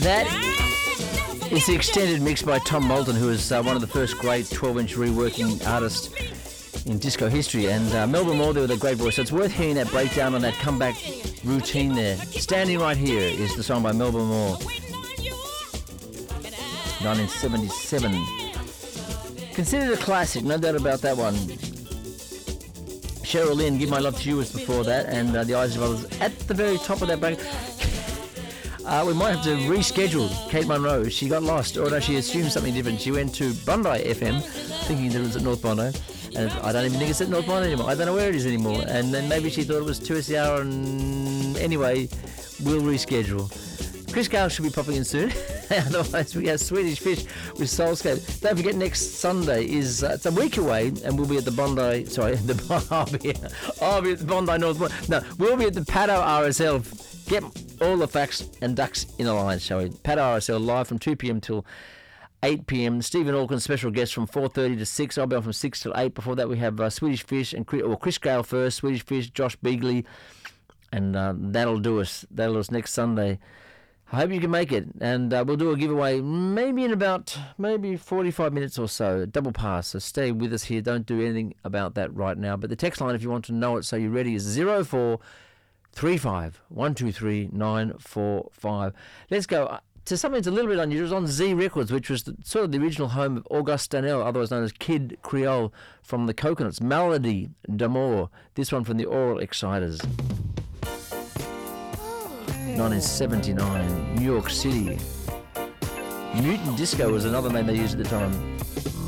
That is the extended mix by Tom Moulton, who is one of the first great 12-inch reworking artists in disco history. And Melba Moore there with a great voice. So it's worth hearing that breakdown on that comeback routine there. Standing Right Here is the song by Melba Moore. 1977. Considered a classic, no doubt about that one. Cheryl Lynn, Give My Love to You was before that, and the Isley Brothers at the very top of that break. We might have to reschedule Kate Munro. She got lost, or no, she assumed something different. She went to Bondi FM, thinking that it was at North Bondi, and I don't even think it's at North Bondi anymore. I don't know where it is anymore. And then maybe she thought it was 2SER, and anyway, we'll reschedule. Chris Gale should be popping in soon. Otherwise, we have Swedish Fish with Soulscape. Don't forget, next Sunday is it's a week away, and we'll be at the Bondi. Sorry, I'll be at the Bondi North. No, we'll be at the Paddo RSL. Get all the facts and ducks in a line, shall we? Paddo RSL live from 2 p.m. till 8 p.m. Stephen Alkins, special guest from 4:30 to 6. I'll be on from 6 till 8. Before that, we have Swedish Fish and Chris Gale first. Swedish Fish, Josh Beagley, and that'll do us. That'll do us next Sunday. I hope you can make it, and we'll do a giveaway maybe in about 45 minutes or so, double pass, so stay with us here. Don't do anything about that right now, but the text line, if you want to know it so you're ready, is 0435 123 945. Let's go to something that's a little bit unusual. It was on Z Records, which was sort of the original home of Auguste Danel, otherwise known as Kid Creole from the Coconuts. Melody d'Amour, this one from the Oral Exciters. 1979, New York City. Mutant Disco was another name they used at the time.